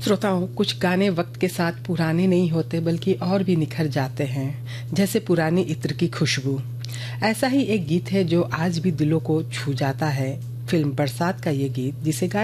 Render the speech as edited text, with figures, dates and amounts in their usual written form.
श्रोताओं, कुछ गाने वक्त के साथ पुराने नहीं होते बल्कि और भी निखर जाते हैं, जैसे पुरानी इत्र की खुशबू। ऐसा ही एक गीत है जो आज भी दिलों को छू जाता है। फिल्म बरसात का ये गीत, जिसे गाया